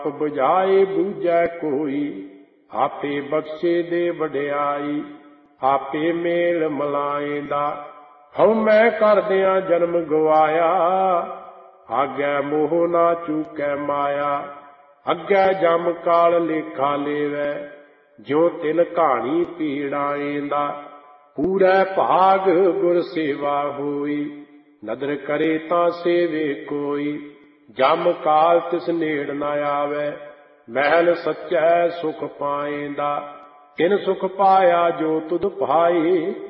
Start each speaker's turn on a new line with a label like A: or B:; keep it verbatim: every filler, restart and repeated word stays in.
A: ਬੁਝਾਏ ਬੂਝੈ ਕੋਈ, ਆਪੇ ਬਖਸ਼ੇ ਦੇ ਵਡਿਆਈ। ਆਪੇ ਮੇਲ ਮਲਾਏਂਦਾ, ਹਉ ਮੈਂ ਕਰਦਿਆਂ ਜਨਮ ਗਵਾਇਆ। ਆਗੈ ਮੋਹ ਨਾ ਚੂਕੈ ਮਾਇਆ, ਅੱਗੇ ਜਮ ਕਾਲ ਲੇਖਾ ਲੇਵੈ। ਜਿਉ ਤਿਨ ਕਹਾਣੀ ਪੀੜਾਏਂਦਾ, ਪੂਰੈ ਭਾਗ ਗੁਰ ਸੇਵਾ ਹੋਈ। ਨਦਰ ਕਰੇ ਤਾਂ ਸੇਵੇ ਕੋਈ, ਜਮ ਕਾਲ ਤਿਸ ਨੇੜ ਨ ਆਵੈ। ਮਹਿਲ ਸੱਚੈ ਸੁਖ ਪਾਏਂਦਾ, ਤਿਨ ਸੁਖ ਪਾਇਆ ਜੋ ਤੁਧ ਭਾਈ।